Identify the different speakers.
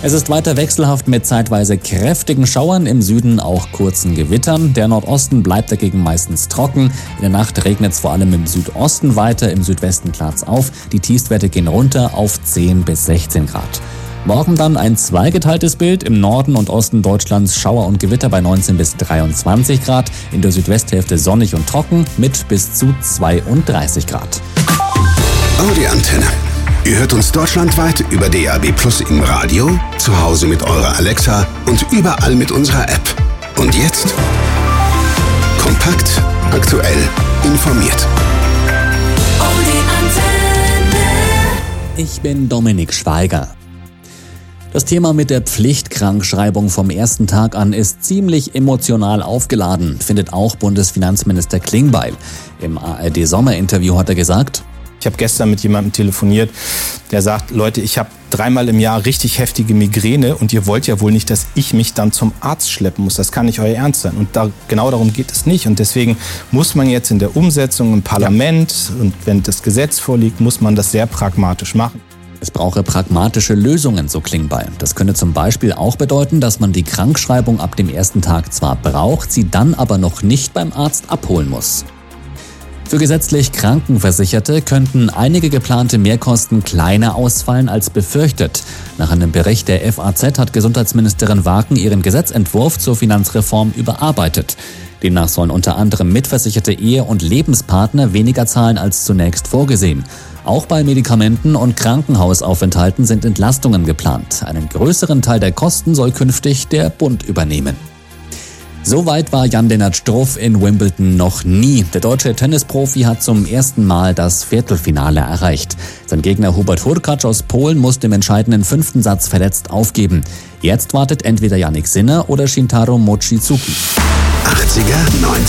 Speaker 1: Es ist weiter wechselhaft mit zeitweise kräftigen Schauern, im Süden auch kurzen Gewittern. Der Nordosten bleibt dagegen meistens trocken. In der Nacht regnet es vor allem im Südosten weiter, im Südwesten klart's auf. Die Tiefstwerte gehen runter auf 10 bis 16 Grad. Morgen dann ein zweigeteiltes Bild. Im Norden und Osten Deutschlands Schauer und Gewitter bei 19 bis 23 Grad. In der Südwesthälfte sonnig und trocken mit bis zu 32 Grad.
Speaker 2: Audi Antenne. Ihr hört uns deutschlandweit über DAB+ im Radio, zu Hause mit eurer Alexa und überall mit unserer App. Und jetzt? Kompakt, aktuell, informiert.
Speaker 3: Audi Antenne.
Speaker 1: Ich bin Dominik Schweiger. Das Thema mit der Pflichtkrankschreibung vom ersten Tag an ist ziemlich emotional aufgeladen, findet auch Bundesfinanzminister Klingbeil. Im ARD-Sommerinterview hat er gesagt:
Speaker 4: Ich habe gestern mit jemandem telefoniert, der sagt, Leute, ich habe 3-mal im Jahr richtig heftige Migräne und ihr wollt ja wohl nicht, dass ich mich dann zum Arzt schleppen muss. Das kann nicht euer Ernst sein. Und genau darum geht es nicht. Und deswegen muss man jetzt in der Umsetzung im Parlament und wenn das Gesetz vorliegt, muss man das sehr pragmatisch machen.
Speaker 1: Es brauche pragmatische Lösungen, so Klingbeil. Das könne zum Beispiel auch bedeuten, dass man die Krankschreibung ab dem ersten Tag zwar braucht, sie dann aber noch nicht beim Arzt abholen muss. Für gesetzlich Krankenversicherte könnten einige geplante Mehrkosten kleiner ausfallen als befürchtet. Nach einem Bericht der FAZ hat Gesundheitsministerin Waken ihren Gesetzentwurf zur Finanzreform überarbeitet. Demnach sollen unter anderem mitversicherte Ehe- und Lebenspartner weniger zahlen als zunächst vorgesehen. Auch bei Medikamenten und Krankenhausaufenthalten sind Entlastungen geplant. Einen größeren Teil der Kosten soll künftig der Bund übernehmen. So weit war Jan-Lennart Struff in Wimbledon noch nie. Der deutsche Tennisprofi hat zum ersten Mal das Viertelfinale erreicht. Sein Gegner Hubert Hurkacz aus Polen musste im entscheidenden 5. Satz verletzt aufgeben. Jetzt wartet entweder Jannik Sinner oder Shintaro Mochizuki.
Speaker 2: 80er,